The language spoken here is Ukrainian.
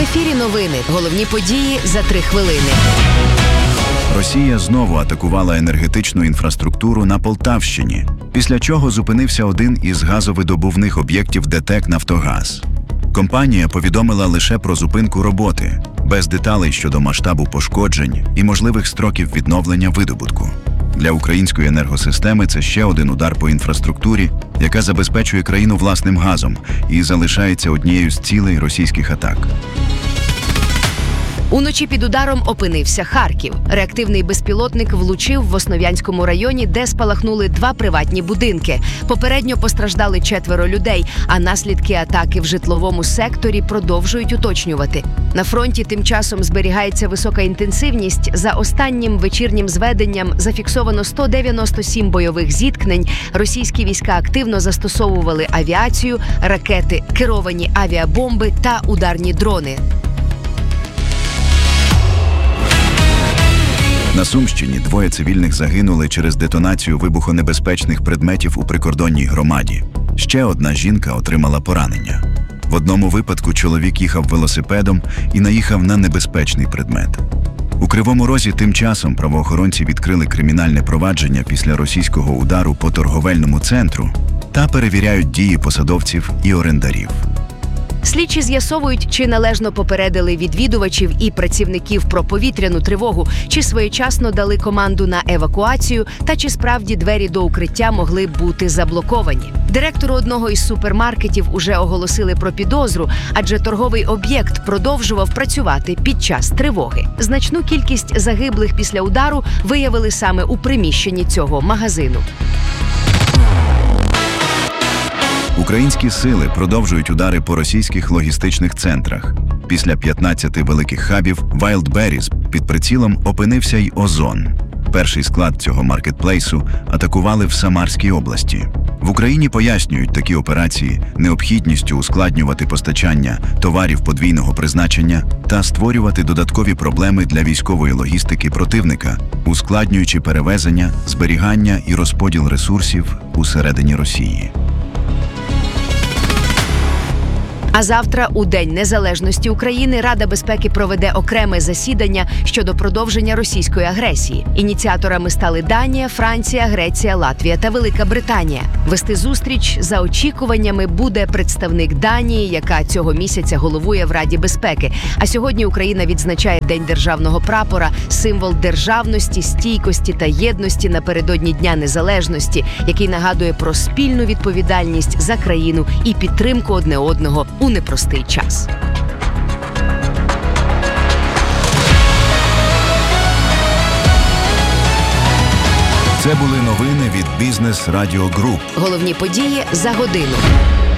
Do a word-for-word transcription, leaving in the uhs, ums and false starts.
ефірі новини. Головні події за три хвилини. Росія знову атакувала енергетичну інфраструктуру на Полтавщині, після чого зупинився один із газовидобувних об'єктів ДТЕК «Нафтогаз». Компанія повідомила лише про зупинку роботи, без деталей щодо масштабу пошкоджень і можливих строків відновлення видобутку. Для української енергосистеми це ще один удар по інфраструктурі, яка забезпечує країну власним газом і залишається однією з цілей російських атак. Уночі під ударом опинився Харків. Реактивний безпілотник влучив в Основ'янському районі, де спалахнули два приватні будинки. Попередньо постраждали четверо людей, а наслідки атаки в житловому секторі продовжують уточнювати. На фронті тим часом зберігається висока інтенсивність. За останнім вечірнім зведенням зафіксовано сто дев'яносто сім бойових зіткнень. Російські війська активно застосовували авіацію, ракети, керовані авіабомби та ударні дрони. На Сумщині двоє цивільних загинули через детонацію вибухонебезпечних предметів у прикордонній громаді. Ще одна жінка отримала поранення. В одному випадку чоловік їхав велосипедом і наїхав на небезпечний предмет. У Кривому Розі тим часом правоохоронці відкрили кримінальне провадження після російського удару по торговельному центру та перевіряють дії посадовців і орендарів. Слідчі з'ясовують, чи належно попередили відвідувачів і працівників про повітряну тривогу, чи своєчасно дали команду на евакуацію, та чи справді двері до укриття могли бути заблоковані. Директору одного із супермаркетів уже оголосили про підозру, адже торговий об'єкт продовжував працювати під час тривоги. Значну кількість загиблих після удару виявили саме у приміщенні цього магазину. Українські сили продовжують удари по російських логістичних центрах. Після п'ятнадцяти великих хабів Wildberries під прицілом опинився й Озон. Перший склад цього маркетплейсу атакували в Самарській області. В Україні пояснюють такі операції необхідністю ускладнювати постачання товарів подвійного призначення та створювати додаткові проблеми для військової логістики противника, ускладнюючи перевезення, зберігання і розподіл ресурсів усередині Росії. А завтра, у День Незалежності України, Рада безпеки проведе окреме засідання щодо продовження російської агресії. Ініціаторами стали Данія, Франція, Греція, Латвія та Велика Британія. Вести зустріч за очікуваннями буде представник Данії, яка цього місяця головує в Раді безпеки. А сьогодні Україна відзначає День державного прапора, символ державності, стійкості та єдності напередодні Дня Незалежності, який нагадує про спільну відповідальність за країну і підтримку одне одного у непростий час. Це були новини від Бізнес Радіо Груп. Головні події за годину.